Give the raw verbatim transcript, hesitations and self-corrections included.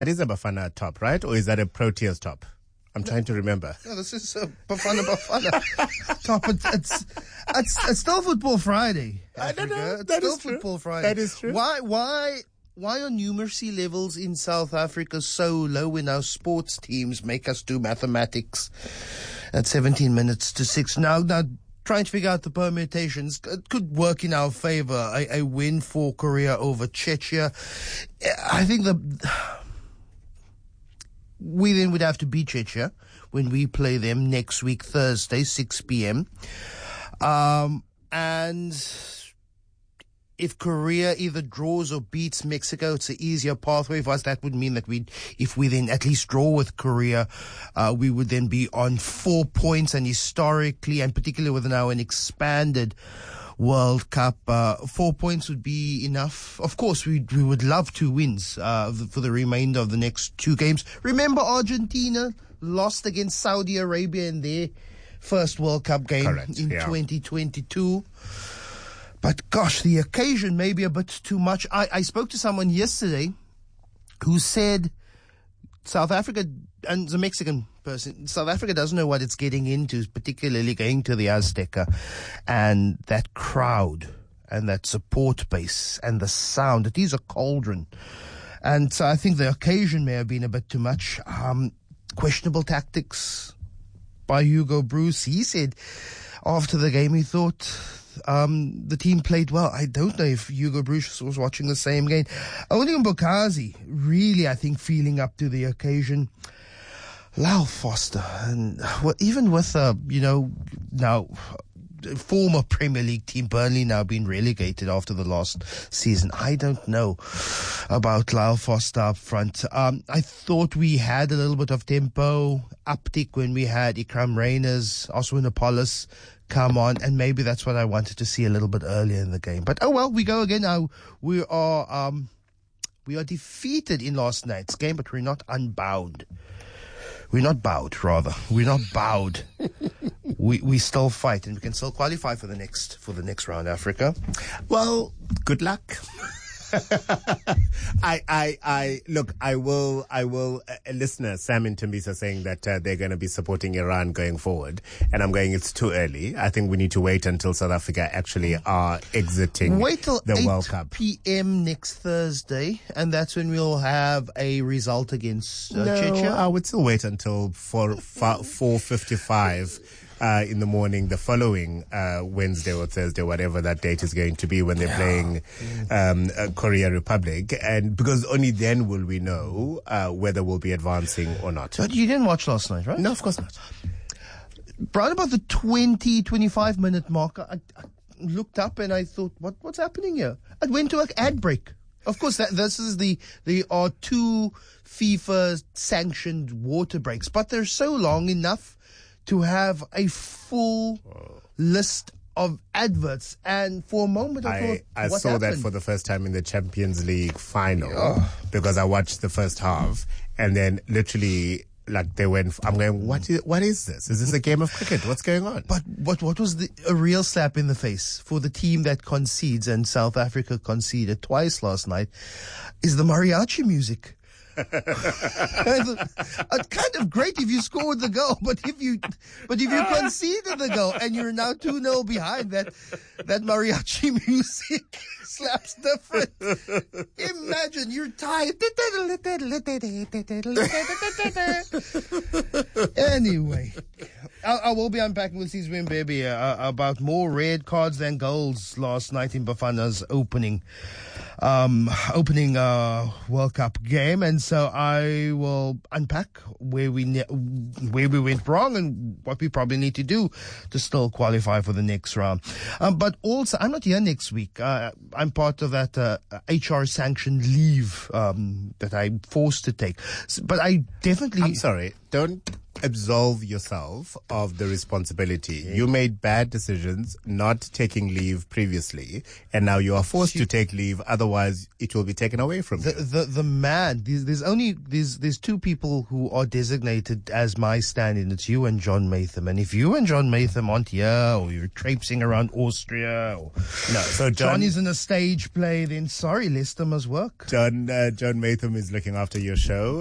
That is a Bafana top, right? Or is that a Proteas top? I'm trying to remember. No, this is a Bafana Bafana top. It's, it's, it's, it's still Football Friday. I don't know. It's That still is true. Football Friday. That is true. Why, why, why are numeracy levels in South Africa so low when our sports teams make us do mathematics at seventeen minutes to six? Now, now, trying to figure out the permutations, it could work in our favor. A, a win for Korea over Czechia. I think the, we then would have to beat Czechia when we play them next week, Thursday, six p.m. Um, and if Korea either draws or beats Mexico, it's an easier pathway for us. That would mean that we, if we then at least draw with Korea, uh, we would then be on four points. And historically, and particularly with now an expanded World Cup, uh, four points would be enough. Of course, we we would love two wins uh, for the remainder of the next two games. Remember, Argentina lost against Saudi Arabia in their first World Cup game Correct, in yeah. twenty twenty-two. But gosh, the occasion may be a bit too much. I, I spoke to someone yesterday who said South Africa, and the Mexican person, South Africa doesn't know what it's getting into, particularly going to the Azteca, and that crowd and that support base and the sound. It is a cauldron. And so I think the occasion may have been a bit too much. Um, questionable tactics by Hugo Bruce. He said after the game he thought Um, the team played well. I don't know if Hugo Bruce was watching the same game. Only Mbokazi really, I think, feeling up to the occasion. Lyle Foster, and well, even with, uh, you know, now former Premier League team Burnley now being relegated after the last season, I don't know about Lyle Foster up front. Um, I thought we had a little bit of tempo uptick when we had Ikram Reyners, Oswin-Apollos come on, and maybe that's what I wanted to see a little bit earlier in the game. But oh well, we go again now. We are um, we are defeated in last night's game, but we're not unbowed. We're not bowed, rather. We're not bowed. we we still fight, and we can still qualify for the next for the next round, Africa. Well, good luck. I, I, I, look, I will, I will, a listener, Sam in Tembisa, saying that uh, they're going to be supporting Iran going forward. And I'm going, it's too early. I think we need to wait until South Africa actually are exiting Wait till the World Cup. eight p.m. next Thursday, and that's when we'll have a result against uh, No, Czechia. I would still wait until four, four fifty-five. Uh, in the morning, the following uh, Wednesday or Thursday, whatever that date is going to be, when they're yeah. playing um, uh, Korea Republic, and because only then will we know uh, whether we'll be advancing or not. But you didn't watch last night, right? No, of course not. Right about the twenty, twenty-five minute mark, I, I looked up and I thought, what what's happening here? I went to an ad break. Of course, that, this is the, there are two FIFA sanctioned water breaks, but they're so long enough to have a full Whoa. list of adverts. And for a moment I, I thought, I what saw happened? that for the first time in the Champions League final oh. because I watched the first half, and then literally like they went, I'm going, what is, what is this? Is this a game of cricket? What's going on? But what, what was the, a real slap in the face for the team that concedes, and South Africa conceded twice last night, is the mariachi music. It's kind of great if you scored the goal, but if you, but if you conceded the goal and you're now two nil behind, that that mariachi music slaps different. Imagine you're tired. Anyway, I, I will be unpacking with Sizwe Mbebe uh, about more red cards than goals last night in Bafana's opening. Um, opening uh, World Cup game, and so I will unpack where we ne- where we went wrong and what we probably need to do to still qualify for the next round. Um, but also, I'm not here next week. Uh, I'm part of that uh, H R sanctioned leave um, that I'm forced to take. So, but I definitely. I'm sorry. Don't absolve yourself of the responsibility. You made bad decisions not taking leave previously, and now you are forced to take leave. Otherwise, it will be taken away from The you. the the man. There's, there's only there's there's two people who are designated as my stand-in. It's you and John Matham. And if you and John Matham aren't here, or you're traipsing around Austria, or No, so John, John is in a stage play, then sorry, Leicester must work. John, uh, John Matham is looking after your show.